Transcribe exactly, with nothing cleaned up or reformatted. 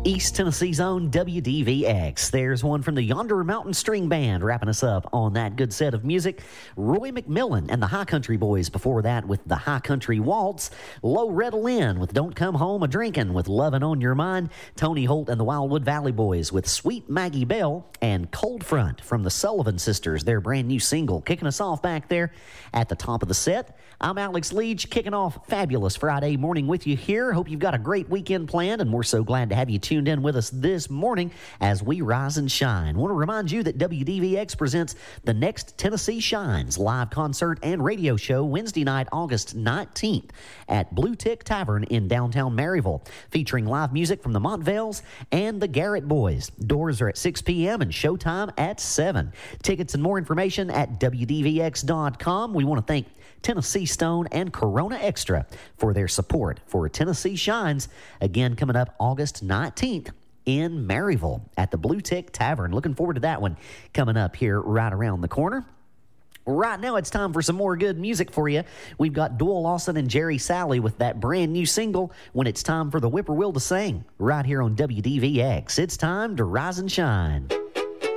East Tennessee's own W D V X. There's one from the Yonder Mountain String Band wrapping us up on that good set of music. Roy McMillan and the High Country Boys before that with the High Country Waltz. Loretta Lynn with Don't Come Home A-Drinkin' with Lovin' on Your Mind. Tony Holt and the Wildwood Valley Boys with Sweet Maggie Bell. And Cold Front from the Sullivan Sisters, their brand new single, kicking us off back there at the top of the set. I'm Alex Leach, kicking off fabulous Friday morning with you here. Hope you've got a great weekend planned, and we're so glad to have you tuned in with us this morning as we rise and shine. I want to remind you that W D V X presents the next Tennessee Shines live concert and radio show Wednesday night, August nineteenth at Blue Tick Tavern in downtown Maryville, featuring live music from the Montvales and the Garrett Boys. Doors are at six p.m. and showtime at seven. Tickets and more information at W D V X dot com. We want to thank Tennessee Stone and Corona Extra for their support for Tennessee Shines. Again, coming up August nineteenth in Maryville at the Blue Tick Tavern. Looking forward to that one coming up here right around the corner. Right now, it's time for some more good music for you. We've got Doyle Lawson and Jerry Salley with that brand new single, When It's Time for the Whippoorwill to Sing, right here on W D V X. It's time to rise and shine.